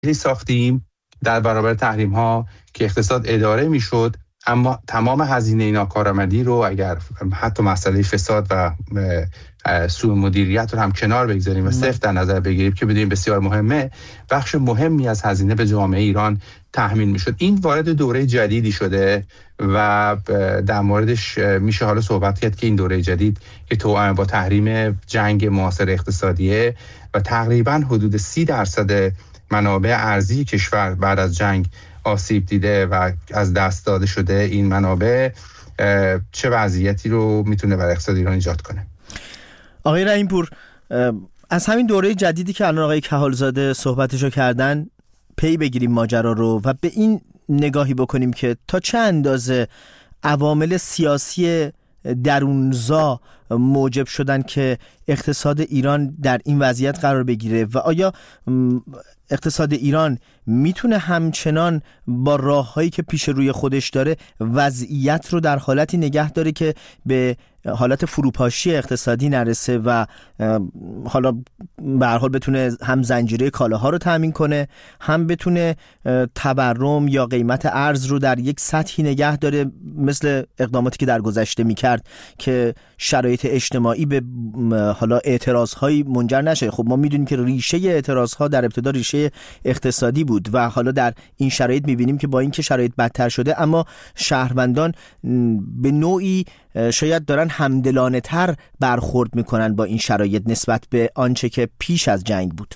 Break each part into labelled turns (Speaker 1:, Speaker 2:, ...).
Speaker 1: ساختیم در برابر تحریم ها که اقتصاد اداره میشد، اما تمام هزینه ناکارآمدی رو اگر حتی مسئله فساد و سوء مدیریت رو هم کنار بگذاریم و صرف در نظر بگیریم که بدونیم بسیار مهمه، بخش مهمی از هزینه به جامعه ایران تحمیل میشد. این وارد دوره جدیدی شده و در موردش میشه حالا صحبت کرد که این دوره جدید که توأم با تحریم جنگ معاصر اقتصادیه و تقریبا حدود 30% منابع ارزی کشور بعد از جنگ آسیب دیده و از دست داده شده، این منابع چه وضعیتی رو میتونه برای اقتصاد ایران ایجاد کنه؟
Speaker 2: آقای رحیم‌پور، از همین دوره جدیدی که الان آقای کهالزاده صحبتشو کردن پی بگیریم ماجرا رو و به این نگاهی بکنیم که تا چه اندازه عوامل سیاسی درونزا موجب شدن که اقتصاد ایران در این وضعیت قرار بگیره و آیا اقتصاد ایران میتونه همچنان با راههایی که پیش روی خودش داره وضعیت رو در حالتی نگه داره که به حالت فروپاشی اقتصادی نرسه و حالا به هر حال بتونه هم زنجیره کالاها رو تامین کنه، هم بتونه تورم یا قیمت ارز رو در یک سطحی نگه داره مثل اقداماتی که در گذشته میکرد که شرایط اجتماعی به حالا اعتراضهایی منجر نشه؟ خب ما میدونیم که ریشه اعتراضها در ابتدا ریشه اقتصادی بود و حالا در این شرایط میبینیم که با اینکه شرایط بدتر شده اما شهروندان به نوعی شاید دارن همدلانه تر برخورد میکنن با این شرایط نسبت به آنچه که پیش از جنگ بود.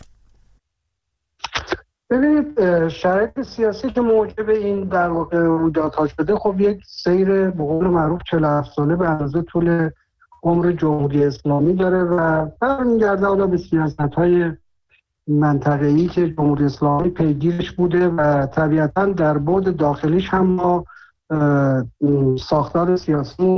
Speaker 3: ببینید، شرایط سیاسی که موجب این در واقع رویدادها شده خب یک سیر به قول معروف 47 ساله به اندازه طول عمر جمهوری اسلامی داره و برمیگرده حالا به سیاست‌های منطقه‌ای که جمهوری اسلامی پیگیرش بوده و طبیعتاً در بعد داخلیش هم ما ساختار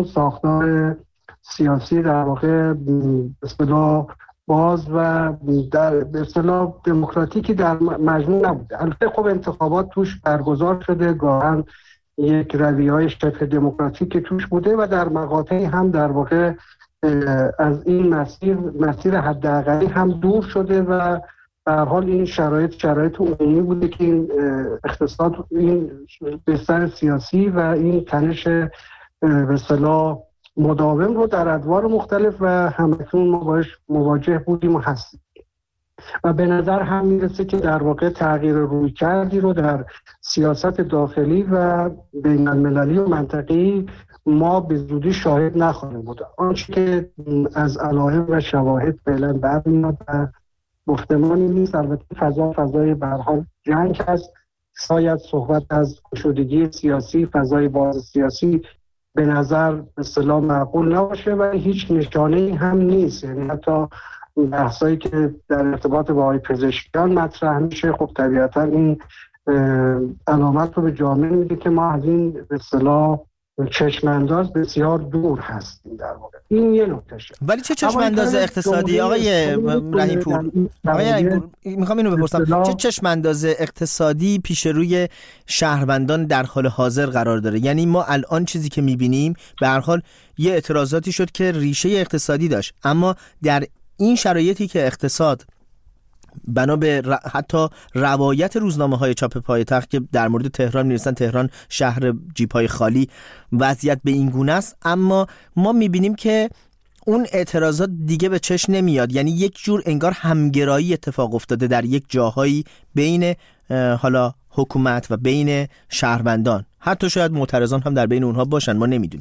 Speaker 3: سیاسی در واقع اصطلاح باز و در اصطلاح دموکراتیکی در مجموع نبوده. البته خب انتخابات توش برگزار شده، گاهن یک رویه‌های شبه دموکراتیک توش بوده و در مقاطعی هم در واقع از این مسیر حداقلی هم دور شده و به هر حال این شرایط عمومی بوده که این اقتصاد، این بستر سیاسی و این تنش به اصطلاح مداوم رو در ادوار مختلف و همکنون ما باش مواجه بودیم و هستیم و به نظر هم میرسه که در واقع تغییر رویکردی رو در سیاست داخلی و بین المللی و منطقه‌ای ما به زودی شاهد نخواهیم بود. آنچه که از علائم و شواهد فعلا برمیاد و گفتمانی نیست. البته فضای به هر حال جنگ هست، شاید صحبت از گشودگی سیاسی، فضای باز سیاسی به نظر به اصطلاح معقول نباشه و هیچ نشانه‌ای هم نیست. یعنی حتی بحثایی که در ارتباط با آقای پزشکیان مطرح میشه خب طبیعتا این علامت رو به جامعه میده که ما از این به اصطلاح چشمانداز بسیار دور هستیم در واقع. این یه نکتهشه.
Speaker 2: ولی چه چشمانداز اقتصادی آقای رحیم‌پور؟ آقای رحیم‌پور میخوام اینو بپرسم، چه چشمانداز اقتصادی پیش روی شهروندان در حال حاضر قرار داره؟ یعنی ما الان چیزی که میبینیم به هر حال یه اعتراضاتی شد که ریشه اقتصادی داشت، اما در این شرایطی که اقتصاد بنا به حتی روایت روزنامه‌های چاپ پایتخت که در مورد تهران می‌نویسن تهران شهر جیب‌های خالی، وضعیت به این گونه است، اما ما می‌بینیم که اون اعتراضات دیگه به چشم نمیاد. یعنی یک جور انگار همگرایی اتفاق افتاده در یک جاهایی بین حالا حکومت و بین شهروندان، حتی شاید معترضان هم در بین اونها باشن، ما نمی‌دونیم.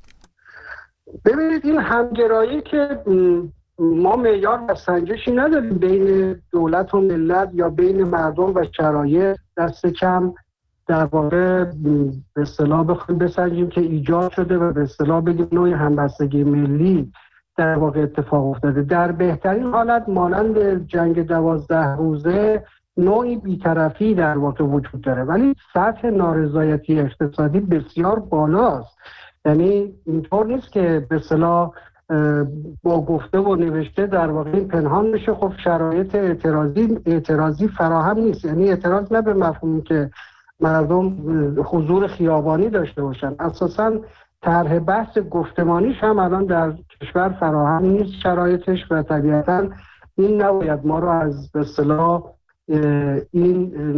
Speaker 3: ببینید، این همگرایی که ما معیار و سنجشی نداریم بین دولت و ملت یا بین مردم و شرایط، دست کم در واقع به اصطلاح بخوایم بسنجیم که ایجاد شده و به اصطلاح بگیم نوعی همبستگی ملی در واقع اتفاق افتاده. در بهترین حالت مانند جنگ 12 روزه نوعی بی‌طرفی در واقع وجود داره، ولی سطح نارضایتی اقتصادی بسیار بالاست. یعنی اینطور نیست که به اصطلاح با گفته و نوشته در واقع پنهان بشه. خب شرایط اعتراضی فراهم نیست. یعنی اعتراض نه به مفهومی که مردم حضور خیابانی داشته باشن، اساساً طرح بحث گفتمانیش هم الان در کشور فراهم نیست شرایطش و طبیعتاً این نباید ما رو از به اصطلاح این